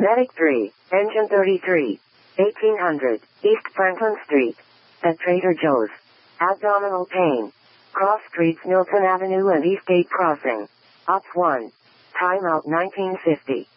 Medic 3, Engine 33, 1800, East Franklin Street. At Trader Joe's. Abdominal pain. Cross streets Milton Avenue and Eastgate Crossing. Ops 1. Timeout 1950.